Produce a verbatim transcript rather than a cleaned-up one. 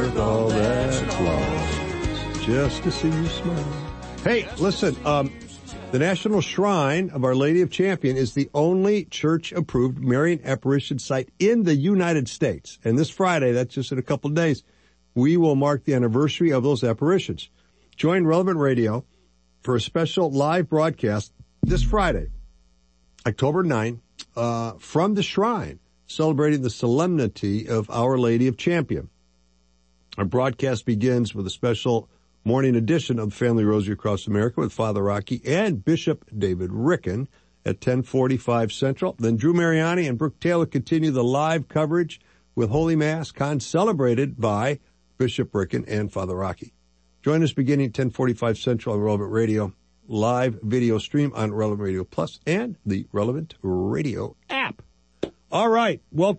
worth all that applause just to see you smile. Hey, listen, um, the National Shrine of Our Lady of Champion is the only church-approved Marian apparition site in the United States. And this Friday, that's just in a couple of days, we will mark the anniversary of those apparitions. Join Relevant Radio for a special live broadcast this Friday, October ninth, uh, from the shrine, celebrating the solemnity of Our Lady of Champion. Our broadcast begins with a special morning edition of Family Rosary Across America with Father Rocky and Bishop David Ricken at ten forty-five Central. Then Drew Mariani and Brooke Taylor continue the live coverage with Holy Mass con-celebrated by Bishop Ricken and Father Rocky. Join us beginning at ten forty-five Central on Relevant Radio, live video stream on Relevant Radio Plus and the Relevant Radio app. All right, welcome.